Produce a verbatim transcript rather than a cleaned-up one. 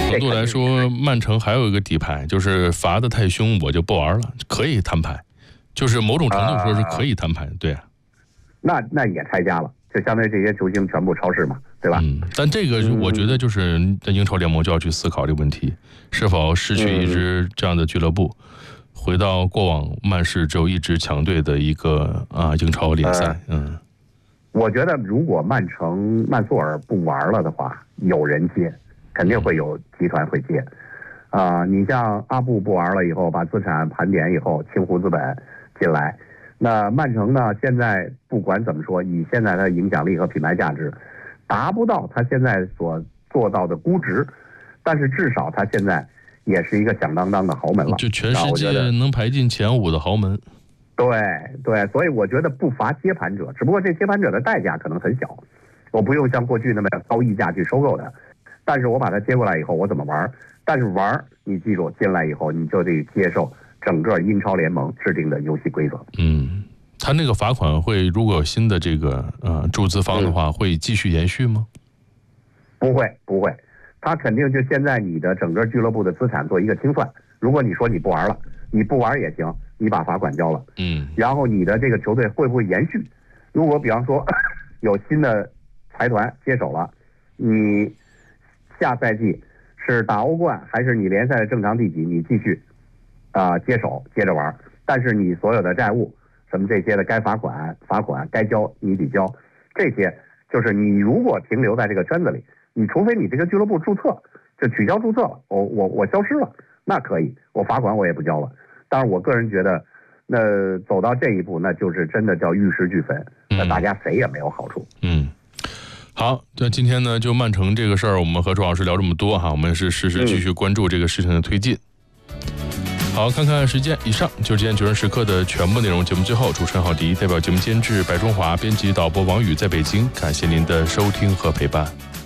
程度来说，曼城还有一个底牌，就是罚的太凶，我就不玩了，可以摊牌，就是某种程度说是可以摊牌，啊、对啊。 那那也拆家了，就相当于这些球星全部超市嘛，对吧？ 嗯，但这个我觉得就是英超联盟就要去思考这个问题，是否失去一支这样的俱乐部，嗯、回到过往曼市只有一支强队的一个啊英超联赛。呃、嗯， 我觉得如果曼城曼索尔不玩了的话，有人接，肯定会有集团会接。啊、呃，你像阿布不玩了以后，把资产盘点以后，清湖资本进来。那曼城呢？现在不管怎么说，以现在的影响力和品牌价值，达不到他现在所做到的估值，但是至少他现在也是一个响当当的豪门了， 就全世界能排进前五的豪门。 对对，所以我觉得不乏接盘者，只不过这接盘者的代价可能很小，我不用像过去那么高溢价去收购他，但是我把他接过来以后，我怎么玩？但是玩，你记住，进来以后你就得接受整个英超联盟制定的游戏规则。 嗯，他那个罚款会，如果有新的这个呃注资方的话，嗯、会继续延续吗？ 不会，不会，他肯定就现在你的整个俱乐部的资产做一个清算。如果你说你不玩了，你不玩也行，你把罚款交了， 嗯， 然后你的这个球队会不会延续？如果比方说有新的财团接手了，你下赛季是打欧冠还是你联赛的正常地级，你继续啊、呃、接手接着玩，但是你所有的债务什么这些的该罚款罚款该交你得交，这些就是你如果停留在这个圈子里，你除非你这个俱乐部注册就取消注册了，我我我消失了，那可以，我罚款我也不交了。但是我个人觉得，那走到这一步，那就是真的叫玉石俱焚，那大家谁也没有好处。 嗯。好，那今天呢，就曼城这个事儿，我们和周老师聊这么多哈，我们是实时继续关注这个事情的推进。嗯、好，看看时间，以上就是今天九人时刻的全部内容。节目最后，主持人郝迪代表节目监制白中华，编辑导播王宇在北京，感谢您的收听和陪伴。